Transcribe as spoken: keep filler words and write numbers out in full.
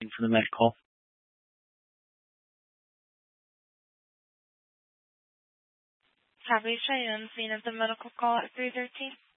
for the medical. Have reached Cheyenne, scene of the medical call at three thirteen.